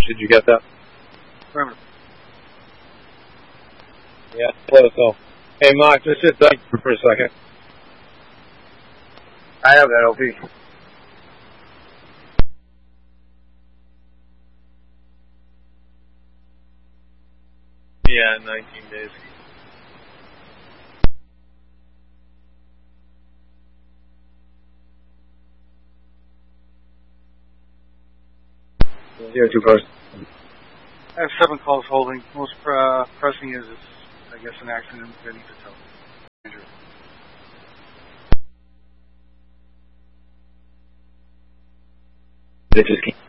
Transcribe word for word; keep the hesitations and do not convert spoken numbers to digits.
Did you get that? Remember. Yeah, let us know. Hey, Mark, just sit down for a second. I have that, L P. Yeah, nineteen days. Zero two first. I have seven calls holding. Most uh, pressing is, is, I guess, an accident getting to tow. Injury. They just can't.